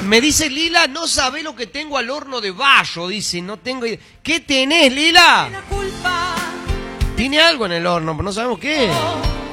Me dice Lila, no sabe lo que tengo al horno de Bayo. Dice, no tengo idea. ¿Qué tenés, Lila? Tiene algo en el horno, pero no sabemos qué.